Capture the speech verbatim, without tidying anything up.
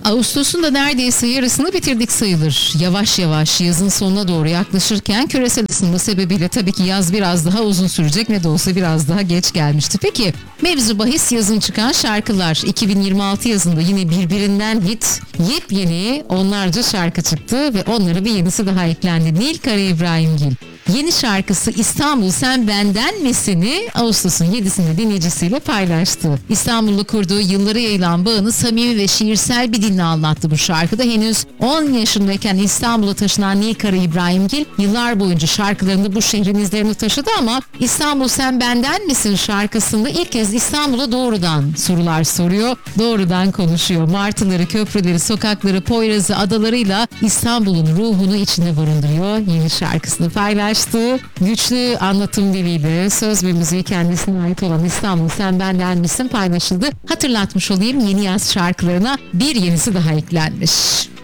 Ağustos'un da neredeyse yarısını bitirdik sayılır. Yavaş yavaş yazın sonuna doğru yaklaşırken küresel ısınma sebebiyle tabii ki yaz biraz daha uzun sürecek, ne de olsa biraz daha geç gelmişti. Peki mevzu bahis yazın çıkan şarkılar. iki bin yirmi altı yazında yine birbirinden hit, yepyeni onlarca şarkı çıktı ve onlara bir yenisi daha eklendi. Nilkara İbrahimgil yeni şarkısı İstanbul Sen Benden Misin'i Ağustos'un yedisinde dinleyicisiyle paylaştı. İstanbul'la kurduğu yıllara yayılan bağını samimi ve şiirsel bir dille anlattı bu şarkıda. Henüz on yaşındayken İstanbul'a taşınan Nilkara İbrahimgil yıllar boyunca şarkılarında bu şehrin izlerini taşıdı ama İstanbul Sen Benden Misin şarkısında ilk kez İstanbul'a doğrudan sorular soruyor, doğrudan konuşuyor. Martıları, köprüleri, sokakları, Poyraz'ı, adalarıyla İstanbul'un ruhunu içinde barındırıyor. Yeni şarkısını paylaştı. Güçlü anlatım diliyle söz ve müziği kendisine ait olan İstanbul Sen Benden Misin paylaşıldı. Hatırlatmış olayım, yeni yaz şarkılarına bir yenisi daha eklenmiş.